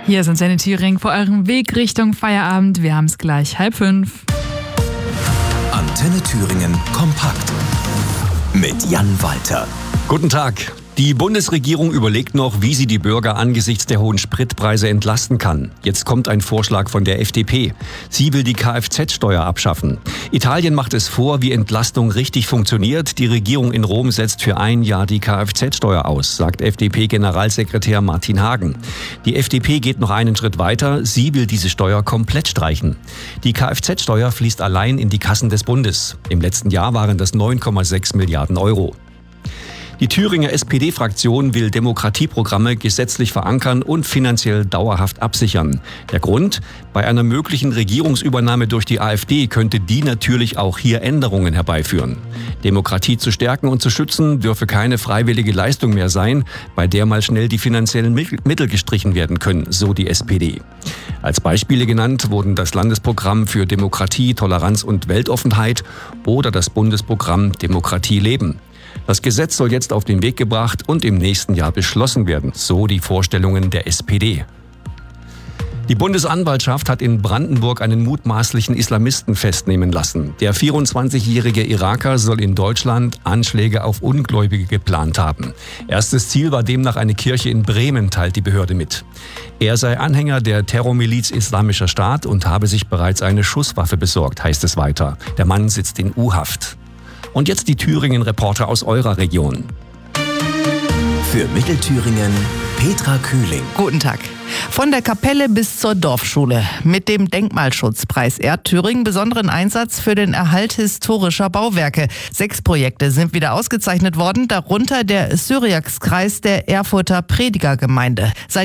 Hier ist Antenne Thüringen vor eurem Weg Richtung Feierabend. Wir haben es gleich 4:30. Antenne Thüringen kompakt mit Jan Walter. Guten Tag. Die Bundesregierung überlegt noch, wie sie die Bürger angesichts der hohen Spritpreise entlasten kann. Jetzt kommt ein Vorschlag von der FDP. Sie will die Kfz-Steuer abschaffen. Italien macht es vor, wie Entlastung richtig funktioniert. Die Regierung in Rom setzt für ein Jahr die Kfz-Steuer aus, sagt FDP-Generalsekretär Martin Hagen. Die FDP geht noch einen Schritt weiter. Sie will diese Steuer komplett streichen. Die Kfz-Steuer fließt allein in die Kassen des Bundes. Im letzten Jahr waren das 9,6 Milliarden Euro. Die Thüringer SPD-Fraktion will Demokratieprogramme gesetzlich verankern und finanziell dauerhaft absichern. Der Grund? Bei einer möglichen Regierungsübernahme durch die AfD könnte die natürlich auch hier Änderungen herbeiführen. Demokratie zu stärken und zu schützen dürfe keine freiwillige Leistung mehr sein, bei der mal schnell die finanziellen Mittel gestrichen werden können, so die SPD. Als Beispiele genannt wurden das Landesprogramm für Demokratie, Toleranz und Weltoffenheit oder das Bundesprogramm Demokratie leben. Das Gesetz soll jetzt auf den Weg gebracht und im nächsten Jahr beschlossen werden, so die Vorstellungen der SPD. Die Bundesanwaltschaft hat in Brandenburg einen mutmaßlichen Islamisten festnehmen lassen. Der 24-jährige Iraker soll in Deutschland Anschläge auf Ungläubige geplant haben. Erstes Ziel war demnach eine Kirche in Bremen, teilt die Behörde mit. Er sei Anhänger der Terrormiliz Islamischer Staat und habe sich bereits eine Schusswaffe besorgt, heißt es weiter. Der Mann sitzt in U-Haft. Und jetzt die Thüringen-Reporter aus eurer Region. Für Mittelthüringen Petra Kühling. Guten Tag. Von der Kapelle bis zur Dorfschule. Mit dem Denkmalschutzpreis ehrt Thüringen besonderen Einsatz für den Erhalt historischer Bauwerke. 6 Projekte sind wieder ausgezeichnet worden, darunter der Syriax-Kreis der Erfurter Predigergemeinde.